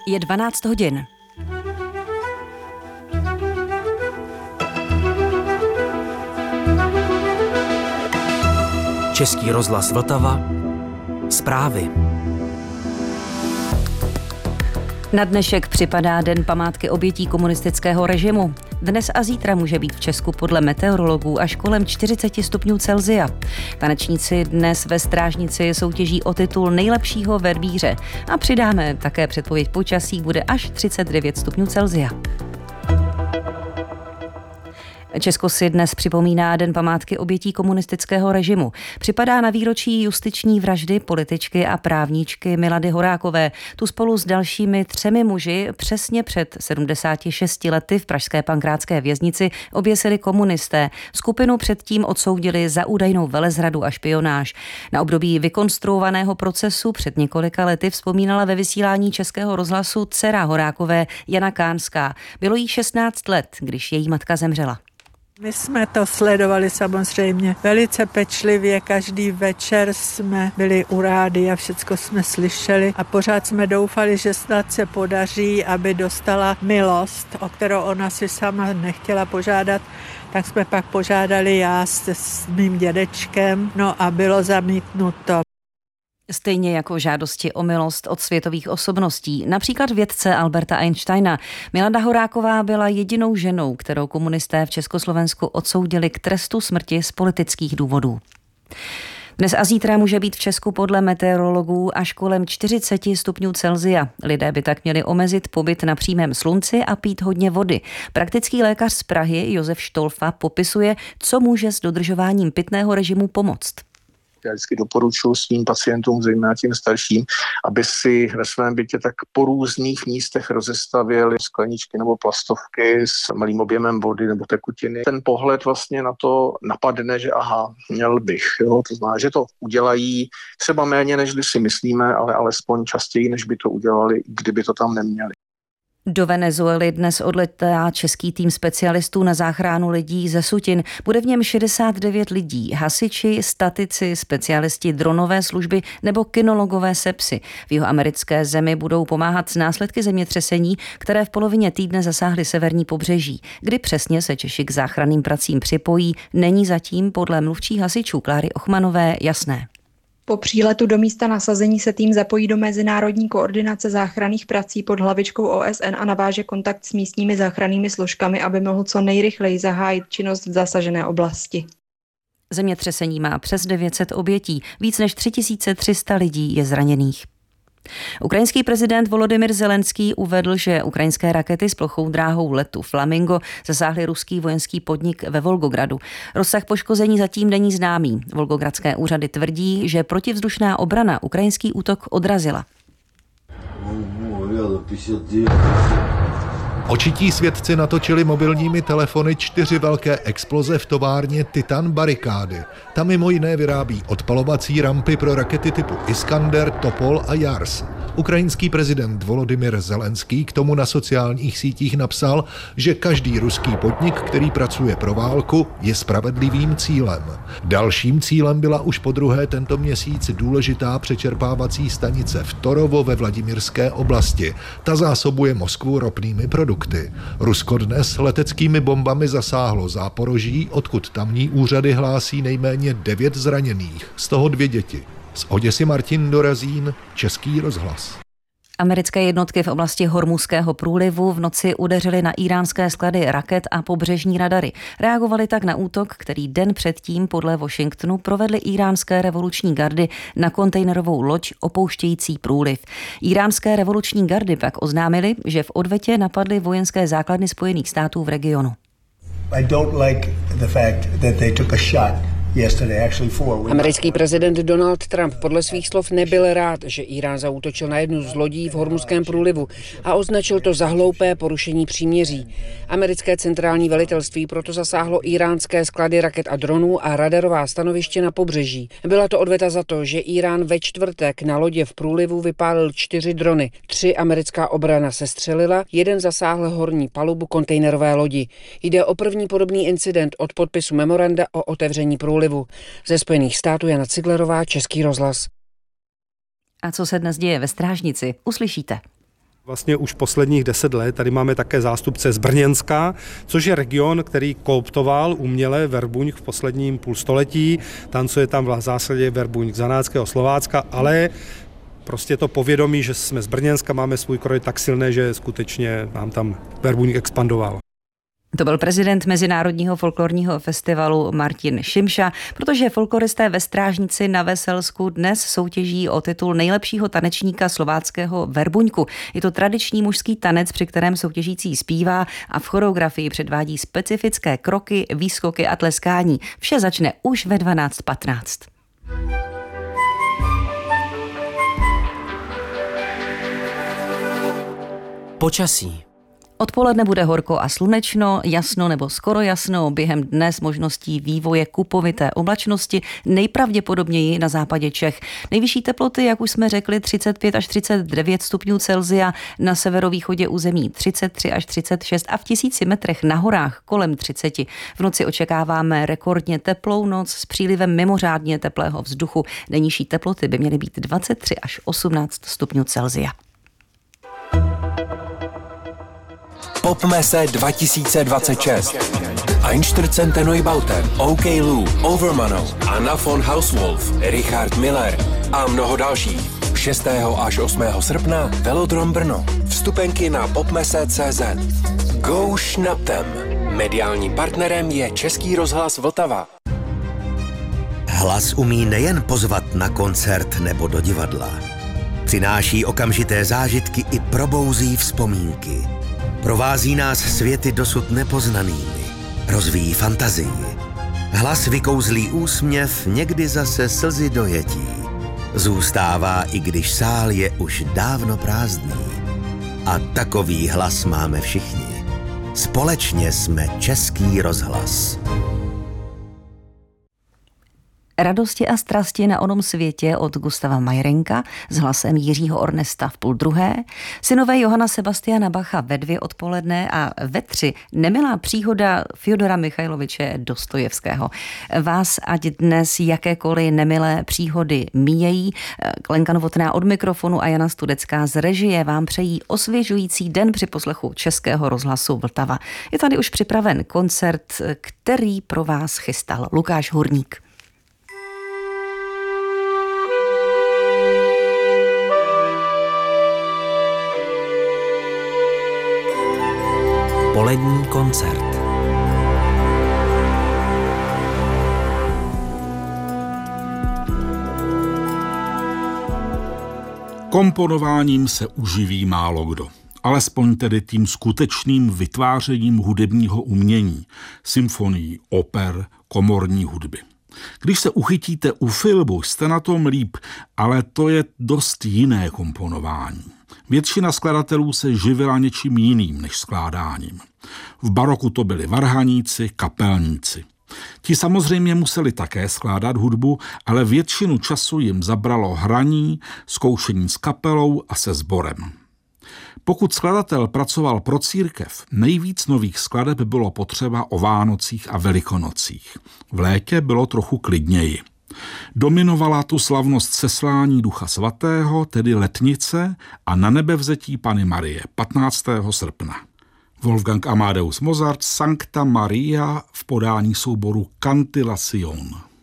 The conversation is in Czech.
Je 12 hodin. Český rozhlas Vltava. Zprávy. Na dnešek připadá Den památky obětí komunistického režimu. Dnes a zítra může být v Česku podle meteorologů až kolem 40 stupňů Celsia. Tanečníci dnes ve Strážnici soutěží o titul nejlepšího verbíře. A přidáme také předpověď počasí, bude až 39 stupňů Celsia. Česko si dnes připomíná Den památky obětí komunistického režimu. Připadá na výročí justiční vraždy političky a právničky Milady Horákové. Tu spolu s dalšími 3 muži přesně před 76 lety v pražské Pankrátské věznici oběsili komunisté. Skupinu předtím odsoudili za údajnou velezradu a špionáž. Na období vykonstruovaného procesu před několika lety vzpomínala ve vysílání Českého rozhlasu dcera Horákové Jana Kánská. Bylo jí 16 let, když její matka zemřela. My jsme to sledovali samozřejmě velice pečlivě, každý večer jsme byli u rádia, všecko jsme slyšeli a pořád jsme doufali, že snad se podaří, aby dostala milost, o kterou ona si sama nechtěla požádat, tak jsme pak požádali já s mým dědečkem, no a bylo zamítnuto. Stejně jako žádosti o milost od světových osobností, například vědce Alberta Einsteina. Milada Horáková byla jedinou ženou, kterou komunisté v Československu odsoudili k trestu smrti z politických důvodů. Dnes a zítra může být v Česku podle meteorologů až kolem 40 stupňů Celsia. Lidé by tak měli omezit pobyt na přímém slunci a pít hodně vody. Praktický lékař z Prahy Josef Štolfa popisuje, co může s dodržováním pitného režimu pomoct. Já vždycky doporučuji svým pacientům, zejména tím starším, aby si ve svém bytě tak po různých místech rozestavěli skleničky nebo plastovky s malým objemem vody nebo tekutiny. Ten pohled vlastně na to napadne, že aha, měl bych. Jo? To znamená, že to udělají třeba méně, než si myslíme, ale alespoň častěji, než by to udělali, kdyby to tam neměli. Do Venezuely dnes odletá český tým specialistů na záchranu lidí ze sutin. Bude v něm 69 lidí, hasiči, statici, specialisti dronové služby nebo kynologové se psy. V jihoamerické zemi budou pomáhat s následky zemětřesení, které v polovině týdne zasáhly severní pobřeží. Kdy přesně se Češi k záchranným pracím připojí, není zatím podle mluvčí hasičů Kláry Ochmanové jasné. Po příletu do místa nasazení se tým zapojí do mezinárodní koordinace záchranných prací pod hlavičkou OSN a naváže kontakt s místními záchrannými složkami, aby mohl co nejrychleji zahájit činnost v zasažené oblasti. Zemětřesení má přes 900 obětí, víc než 3300 lidí je zraněných. Ukrajinský prezident Volodymyr Zelenský uvedl, že ukrajinské rakety s plochou dráhou letu Flamingo zasáhly ruský vojenský podnik ve Volgogradu. Rozsah poškození zatím není známý. Volgogradské úřady tvrdí, že protivzdušná obrana ukrajinský útok odrazila. Očití svědci natočili mobilními telefony 4 velké exploze v továrně Titan Barikády. Ta mimo jiné vyrábí odpalovací rampy pro rakety typu Iskander, Topol a Jars. Ukrajinský prezident Volodymyr Zelenský k tomu na sociálních sítích napsal, že každý ruský podnik, který pracuje pro válku, je spravedlivým cílem. Dalším cílem byla už podruhé tento měsíc důležitá přečerpávací stanice v Torovo ve Vladimirské oblasti. Ta zásobuje Moskvu ropnými produkty. Rusko dnes leteckými bombami zasáhlo Záporoží, odkud tamní úřady hlásí nejméně 9 zraněných, z toho 2 děti. Z Oděsy Martin Dorazín, Český rozhlas. Americké jednotky v oblasti Hormuzského průlivu v noci udeřily na íránské sklady raket a pobřežní radary. Reagovali tak na útok, který den předtím podle Washingtonu provedly íránské revoluční gardy na kontejnerovou loď opouštějící průliv. Íránské revoluční gardy pak oznámily, že v odvetě napadly vojenské základny Spojených států v regionu. I don't like the fact that they took a shot. Americký prezident Donald Trump podle svých slov nebyl rád, že Írán zaútočil na jednu z lodí v Hormuzském průlivu a označil to za hloupé porušení příměří. Americké centrální velitelství proto zasáhlo íránské sklady raket a dronů a radarová stanoviště na pobřeží. Byla to odveta za to, že Írán ve čtvrtek na lodě v průlivu vypálil 4 drony. 3 americká obrana sestřelila, 1 zasáhl horní palubu kontejnerové lodi. Jde o první podobný incident od podpisu memoranda o otevření průlivu. Ze Spojených států Jana Ciglerová, Český rozhlas. A co se dnes děje ve Strážnici, uslyšíte. Vlastně už posledních 10 let tady máme také zástupce z Brněnska, což je region, který kooptoval uměle verbuňk v posledním půlstoletí. Tancuje tam v zásadě verbuňk z Hanáckého Slovácka, ale prostě to povědomí, že jsme z Brněnska, máme svůj kroj tak silné, že skutečně nám tam verbuňk expandoval. To byl prezident Mezinárodního folklorního festivalu Martin Šimša, protože folkloristé ve Strážnici na Veselsku dnes soutěží o titul nejlepšího tanečníka slováckého verbuňku. Je to tradiční mužský tanec, při kterém soutěžící zpívá a v choreografii předvádí specifické kroky, výskoky a tleskání. Vše začne už ve 12:15. Počasí. Odpoledne bude horko a slunečno, jasno nebo skoro jasno, během dne s možností vývoje kupovité oblačnosti, nejpravděpodobněji na západě Čech. Nejvyšší teploty, jak už jsme řekli, 35 až 39 stupňů Celsia, na severovýchodě území 33 až 36 a v 1000 metrech na horách kolem 30. V noci očekáváme rekordně teplou noc s přílivem mimořádně teplého vzduchu. Nejnižší teploty by měly být 23 až 18 stupňů Celsia. Popmesse 2026. Einstürzende Neubauten, OK Lou, Overmano, Anna von Hauswolf, Richard Miller a mnoho dalších. 6. až 8. srpna Velodrom Brno. Vstupenky na popmesse.cz. Go Schnaptem. Mediálním partnerem je Český rozhlas Vltava. Hlas umí nejen pozvat na koncert nebo do divadla. Přináší okamžité zážitky i probouzí vzpomínky. Provází nás světy dosud nepoznanými. Rozvíjí fantazii. Hlas vykouzlí úsměv, někdy zase slzy dojetí. Zůstává, i když sál je už dávno prázdný. A takový hlas máme všichni. Společně jsme Český rozhlas. Radosti a strasti na onom světě od Gustava Majerenka s hlasem Jiřího Ornesta v 12:30, synové Johana Sebastiana Bacha ve 2 odpoledne a ve 3 nemilá příhoda Fjodora Michajloviče Dostojevského. Vás ať dnes jakékoliv nemilé příhody míjejí. Lenka Novotná od mikrofonu a Jana Studecká z režie vám přejí osvěžující den při poslechu Českého rozhlasu Vltava. Je tady už připraven koncert, který pro vás chystal Lukáš Hurník. Polední koncert. Komponováním se uživí málo kdo. Alespoň tedy tím skutečným vytvářením hudebního umění, symfonií, oper, komorní hudby. Když se uchytíte u filmu, jste na tom líp, ale to je dost jiné komponování. Většina skladatelů se živila něčím jiným než skládáním. V baroku to byli varhaníci, kapelníci. Ti samozřejmě museli také skládat hudbu, ale většinu času jim zabralo hraní, zkoušení s kapelou a se sborem. Pokud skladatel pracoval pro církev, nejvíc nových skladeb bylo potřeba o Vánocích a Velikonocích. V létě bylo trochu klidněji. Dominovala tu slavnost seslání Ducha Svatého, tedy letnice, a nanebevzetí Panny Marie 15. srpna. Wolfgang Amadeus Mozart Sancta Maria v podání souboru Cantillation.